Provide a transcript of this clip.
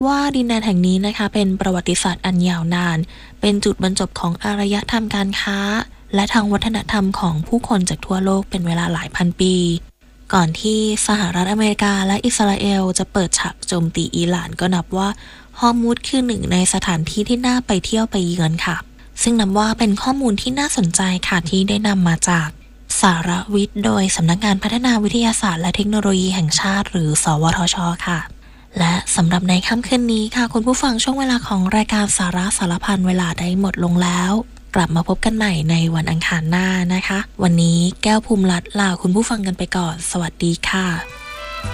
ว่าดินแดนแห่งนี้นะคะเป็นประวัติศาสตร์อันยาวนานเป็นจุดบรรจบของอารยธรรมการค้าและทางวัฒนธรรมของผู้คนจากทั่วโลกเป็นเวลาหลายพันปีก่อนที่สหรัฐอเมริกาและอิสราเอลจะเปิดฉากโจมตีอิหร่านก็นับว่าฮอร์มุซคือหนึ่งในสถานที่ที่น่าไปเที่ยวไปเยือนค่ะซึ่งนับว่าเป็นข้อมูลที่น่าสนใจค่ะที่ได้นำมาจากสารวิทย์โดยสำนักงานพัฒนาวิทยาศาสตร์และเทคโนโลยีแห่งชาติหรือสวทชค่ะและสำหรับในค่ำคืนนี้ค่ะคุณผู้ฟังช่วงเวลาของรายการสาระสารพันเวลาได้หมดลงแล้วกลับมาพบกันใหม่ในวันอังคารหน้านะคะวันนี้แก้วภูมิรัตน์ลาคุณผู้ฟังกันไปก่อนสวัสดีค่ะ